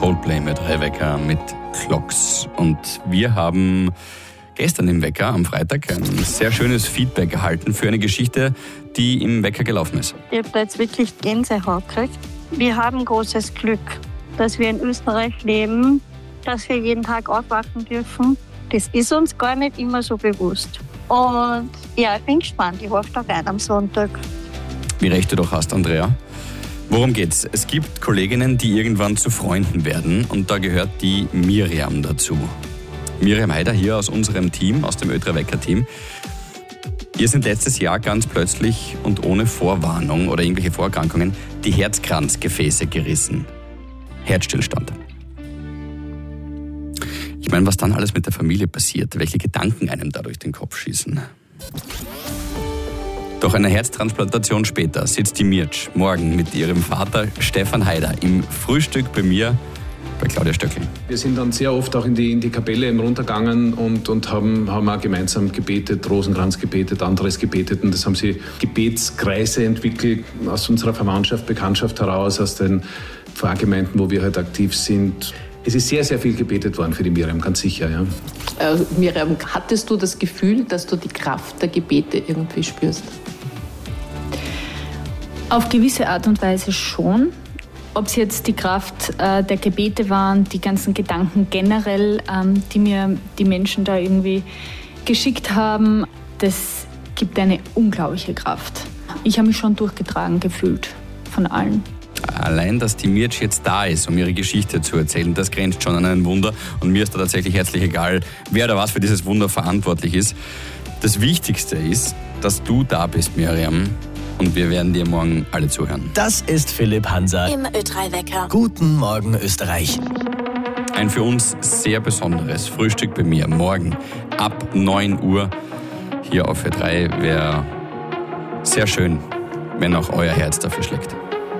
Coldplay mit Wecker mit Clocks. Und wir haben gestern im Wecker am Freitag ein sehr schönes Feedback erhalten für eine Geschichte, die im Wecker gelaufen ist. Ich habe da jetzt wirklich Gänsehaut gekriegt. Wir haben großes Glück, dass wir in Österreich leben, dass wir jeden Tag aufwachen dürfen. Das ist uns gar nicht immer so bewusst. Und ja, ich bin gespannt. Ich hoffe da rein am Sonntag. Wie recht du doch hast, Andrea. Worum geht's? Es gibt Kolleginnen, die irgendwann zu Freunden werden und da gehört die Miriam dazu. Miriam Heider hier aus unserem Team, aus dem Ö3 Wecker-Team. Ihr sind letztes Jahr ganz plötzlich und ohne Vorwarnung oder irgendwelche Vorerkrankungen die Herzkranzgefäße gerissen. Herzstillstand. Ich meine, was dann alles mit der Familie passiert, welche Gedanken einem da durch den Kopf schießen. Doch eine Herztransplantation später sitzt die Mirtsch morgen mit ihrem Vater Stefan Heider im Frühstück bei mir, bei Claudia Stöckl. Wir sind dann sehr oft auch in die Kapelle runtergegangen und haben auch gemeinsam gebetet, Rosenkranz gebetet, anderes gebetet. Und das haben sie Gebetskreise entwickelt aus unserer Verwandtschaft, Bekanntschaft heraus, aus den Pfarrgemeinden, wo wir halt aktiv sind. Es ist sehr, sehr viel gebetet worden für die Miriam, ganz sicher. Ja. Miriam, hattest du das Gefühl, dass du die Kraft der Gebete irgendwie spürst? Auf gewisse Art und Weise schon. Ob es jetzt die Kraft der Gebete waren, die ganzen Gedanken generell, die mir die Menschen da irgendwie geschickt haben, das gibt eine unglaubliche Kraft. Ich habe mich schon durchgetragen gefühlt von allen. Allein, dass die Mirtsch jetzt da ist, um ihre Geschichte zu erzählen, das grenzt schon an ein Wunder. Und mir ist da tatsächlich herzlich egal, wer oder was für dieses Wunder verantwortlich ist. Das Wichtigste ist, dass du da bist, Miriam. Und wir werden dir morgen alle zuhören. Das ist Philipp Hanser im Ö3 Wecker. Guten Morgen, Österreich. Ein für uns sehr besonderes Frühstück bei mir morgen ab 9 Uhr hier auf Ö3 wäre sehr schön, wenn auch euer Herz dafür schlägt.